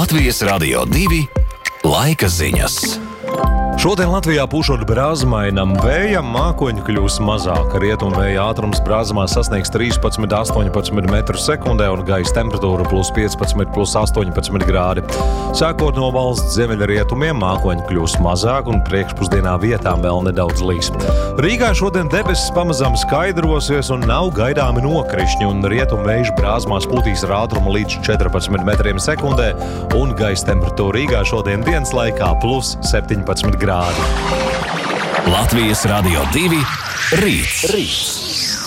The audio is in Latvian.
Latvijas Radio 2 laika ziņas. Šodien Latvijā pūšot brāzmainam vējam, mākoņu kļūs mazāk. Rietumvēja ātrums brāzmā sasniegs 13–18 metru sekundē un gaisa temperatūra +15–+18 grādi. Sākot no valsts ziemeļrietumiem, mākoņu kļūs mazāk un priekšpusdienā vietām vēl nedaudz līs. Rīgā šodien debesis pamazām skaidrosies un nav gaidāmi nokrišņi, un rietumvējš brāzmās pūtīs ar ātrumu līdz 14 metriem sekundē, un gaisa temperatūra Rīgā šodien dienas laikā +17 grādi. Latvijas Radio 2 rīts.